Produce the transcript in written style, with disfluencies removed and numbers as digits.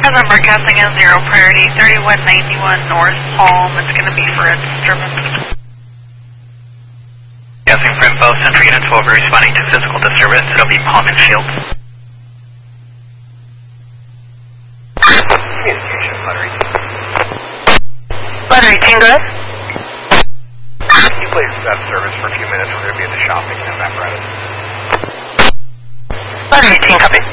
November, casting in 0 priority, 3191 North Palm. It's going to be for a disturbance. Casting for info, Central Unit 12 responding to physical disturbance. It'll be Palm and Shields. Communication, Letter 18. Letter 18, good. Can you please accept service for a few minutes? We're going to be at the shopping center apparatus. Letter 18, copy.